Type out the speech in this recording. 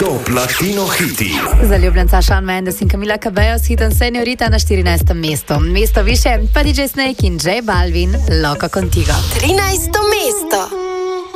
Top Latino hiti. Zaljubljenca Shawn Mendes in Camila Cabello s hitom Señorita na 14. mestu. Mesto više pa DJ Snake in J Balvin, Loco Contigo. 13. mesto.